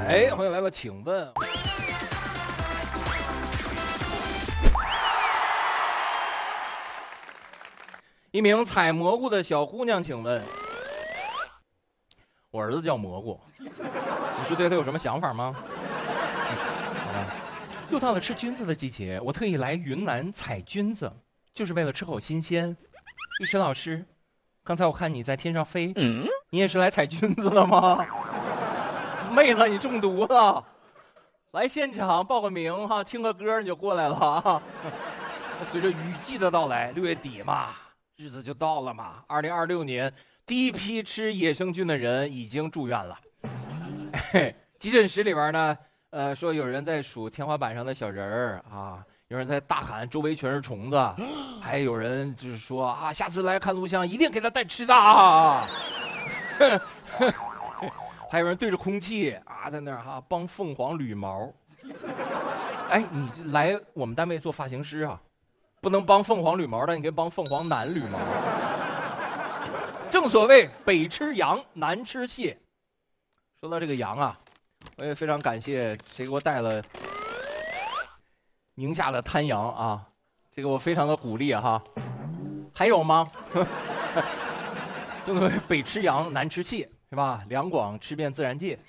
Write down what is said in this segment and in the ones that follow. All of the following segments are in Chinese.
哎，欢迎来到请问。一名采蘑菇的小姑娘，请问，我儿子叫蘑菇，你是对他有什么想法吗？好吧，又到了吃菌子的季节，我特意来云南采菌子，就是为了吃口新鲜。玉石老师，刚才我看你在天上飞，你也是来采菌子的吗？妹子，你中毒了，来现场报个名哈，听个歌你就过来了啊。随着雨季的到来，6月底嘛，日子就到了嘛。2026年，第一批吃野生菌的人已经住院了。急诊室里边呢，说有人在数天花板上的小人儿啊，有人在大喊周围全是虫子，还有人就是说啊，下次来看录像一定给他带吃的啊。还有人对着空气啊，在那儿哈帮凤凰捋毛。哎，你来我们单位做发型师啊，不能帮凤凰捋毛的，你可以帮凤凰男捋毛。正所谓北吃羊，南吃蟹。说到这个羊啊，我也非常感谢谁给我带了宁夏的滩羊啊，这个我非常的鼓励哈。还有吗？正所谓北吃羊，南吃蟹。是吧？两广吃遍自然界，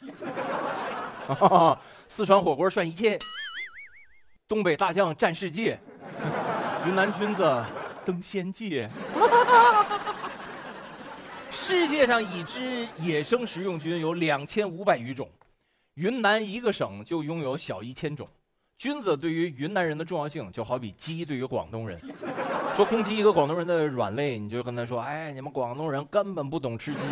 四川火锅涮一切，东北大酱占世界，云南菌子登仙界。世界上已知野生食用菌有2500余种，云南一个省就拥有小1000种。菌子对于云南人的重要性，就好比鸡对于广东人。说攻击一个广东人的软肋，你就跟他说：“哎，你们广东人根本不懂吃鸡。”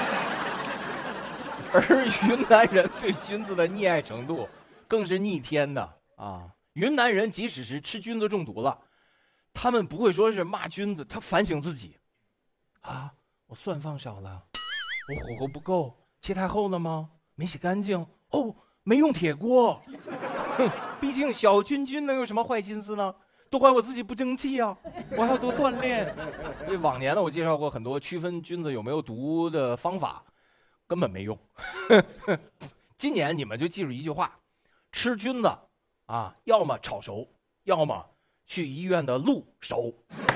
而云南人对菌子的溺爱程度更是逆天的啊！云南人即使是吃菌子中毒了，他们不会说是骂菌子，他反省自己啊，我蒜放少了，我火候不够，切太厚了吗？没洗干净哦，没用铁锅。毕竟小君能有什么坏心思呢？都怪我自己不争气啊！我还要多锻炼。因为往年呢，我介绍过很多区分菌子有没有毒的方法。根本没用。今年你们就记住一句话：吃菌子啊，要么炒熟，要么去医院的路熟。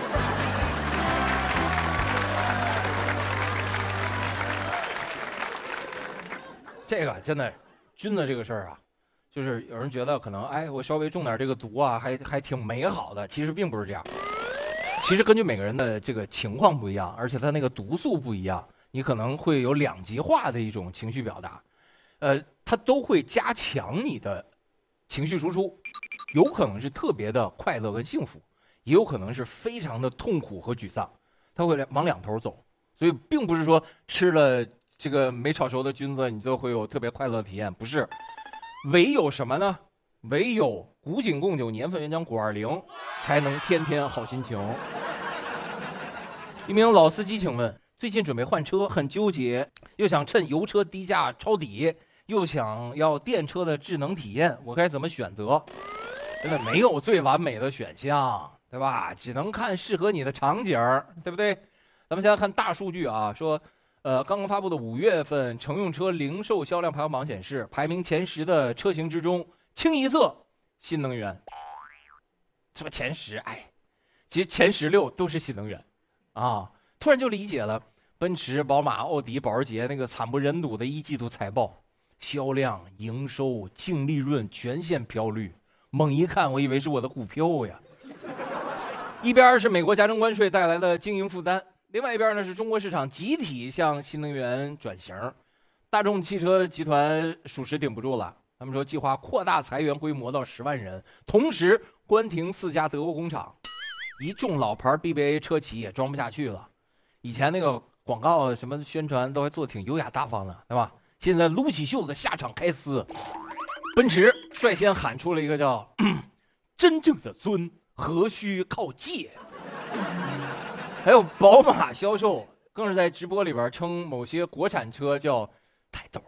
这个真的，菌子这个事儿啊，就是有人觉得可能，哎，我稍微中点这个毒啊，还挺美好的。其实并不是这样。其实根据每个人的这个情况不一样，而且它那个毒素不一样。你可能会有2极化的一种情绪表达，它都会加强你的情绪输出，有可能是特别的快乐跟幸福，也有可能是非常的痛苦和沮丧，它会往2头走。所以并不是说吃了这个没炒熟的菌子，你就会有特别快乐的体验，不是。唯有什么呢？唯有古井贡酒年份原浆520，才能天天好心情。一名老司机，请问？最近准备换车，很纠结，又想趁油车低价抄底，又想要电车的智能体验，我该怎么选择？真的没有最完美的选项，对吧？只能看适合你的场景，对不对？咱们现在看大数据啊，说，刚刚发布的5月份乘用车零售销量排行榜显示，排名前10的车型之中，清一色新能源。什么前10？哎，其实前16都是新能源，啊，突然就理解了。奔驰、宝马、奥迪、保时捷那个惨不忍睹的1季度财报，销量、营收、净利润全线飘绿，猛一看，我以为是我的股票呀。一边是美国加征关税带来的经营负担，另外一边呢是中国市场集体向新能源转型。大众汽车集团属实顶不住了，他们说计划扩大裁员规模到10万人，同时关停4家德国工厂，一众老牌 BBA 车企也装不下去了。以前那个广告什么宣传都还做得挺优雅大方的，对吧？现在撸起袖子下场开撕。奔驰率先喊出了一个叫真正的尊何须靠借。还有宝马销售更是在直播里边称某些国产车叫太逗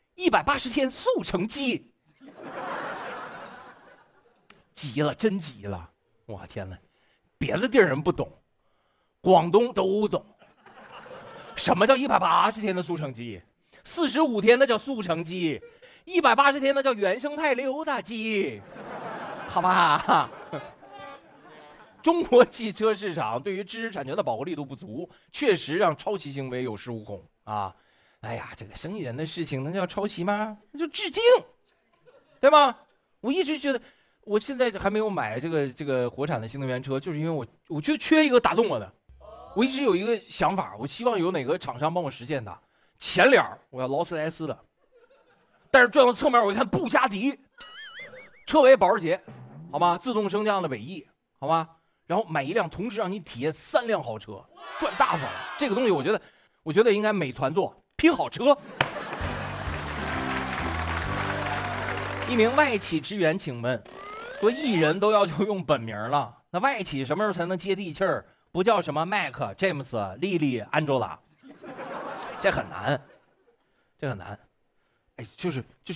，180天速成机。急了，真急了！我天哪，别的地儿人不懂，广东都懂。什么叫180天的速成机？ 45天那叫速成鸡，180天那叫原生态溜达鸡，好吧？中国汽车市场对于知识产权的保护力度不足，确实让抄袭行为有恃无恐啊！哎呀，这个生意人的事情，那叫抄袭吗？那就致敬，对吗？我一直觉得，我现在还没有买这个国产的新能源车，就是因为我就缺一个打动我的。我一直有一个想法，我希望有哪个厂商帮我实现它。前脸我要劳斯莱斯的，但是转到侧面我一看布加迪，车尾保时捷，好吗？自动升降的尾翼，好吗？然后买一辆，同时让你体验3辆豪车，赚大发了。这个东西我觉得应该美团做，拼好车。一名外企职员请问，说艺人都要求用本名了，那外企什么时候才能接地气儿？不叫什么麦克、詹姆斯、莉莉、安卓拉，这很难，这很难。哎，就是，其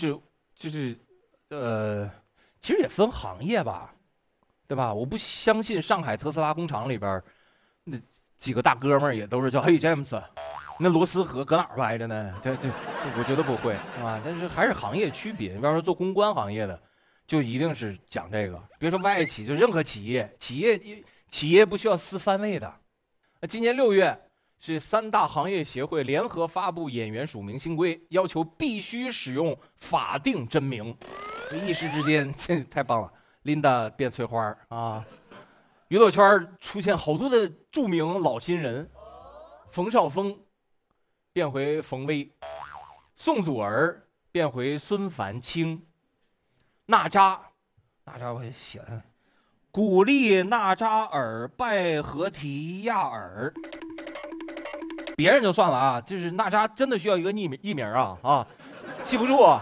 实也分行业吧。对吧？我不相信上海特斯拉工厂里边，那几个大哥们儿也都是叫嘿詹姆斯，那螺丝盒搁哪儿摆着呢？这我觉得不会，是吧？但是还是行业区别。你比方说做公关行业的，就一定是讲这个。别说外企，就任何企业不需要撕番位的。今年6月是3大行业协会联合发布演员署名新规，要求必须使用法定真名。一时之间，这太棒了。琳达变翠花啊，娱乐圈出现好多的著名老新人，冯绍峰变回冯威，宋祖儿变回孙凡清，娜扎我也写了，古力娜扎尔拜合提亚尔，别人就算了啊，就是娜扎真的需要一个艺名啊，记不住啊，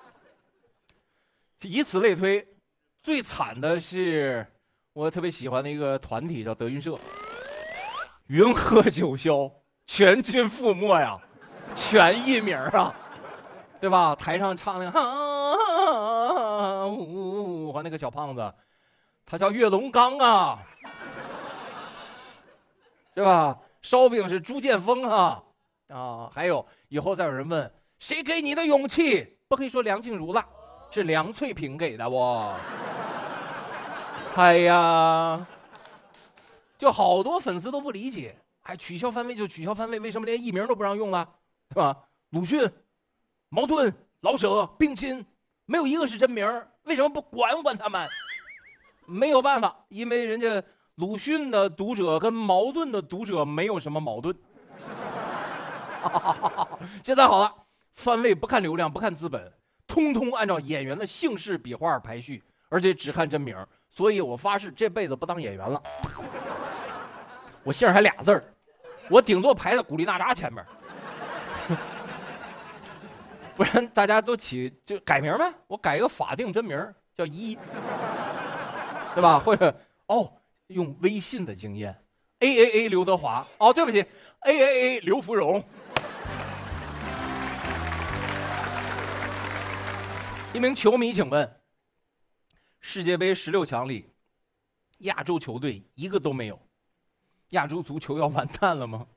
以此类推。最惨的是我特别喜欢的一个团体叫德云社，云鹤九霄，全军覆没呀，全艺名啊，对吧？台上唱那个那个小胖子，他叫岳龙刚啊，是吧？烧饼是朱建锋啊，还有以后再有人问谁给你的勇气，不可以说梁静茹了，是梁翠萍给的我。哎呀，就好多粉丝都不理解，还取消番位就取消番位，为什么连艺名都不让用了，对吧？鲁迅、茅盾、老舍并亲，没有一个是真名，为什么不管他们？没有办法，因为人家鲁迅的读者跟茅盾的读者没有什么矛盾。现在好了，番位不看流量，不看资本，通通按照演员的姓氏笔画排序，而且只看真名。所以我发誓这辈子不当演员了。我姓还俩字儿，我顶多排在古力娜扎前面。不然大家都就改名呗，我改一个法定真名叫一，对吧？或者用微信的经验 ，AAA 刘德华，对不起 ，AAA 刘芙蓉。一名球迷请问。世界杯16强里，亚洲球队一个都没有，亚洲足球要完蛋了吗？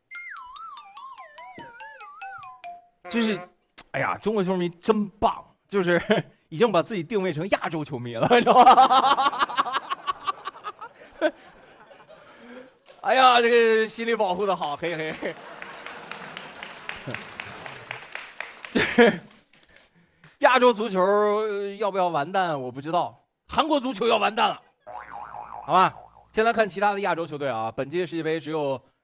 就是，哎呀，中国球迷真棒，就是已经把自己定位成亚洲球迷了，知道吧？哎呀，这个心理保护的好，嘿。这亚洲足球要不要完蛋，我不知道。韩国足球要完蛋了，好吧？现在看其他的亚洲球队啊，本届世界杯只有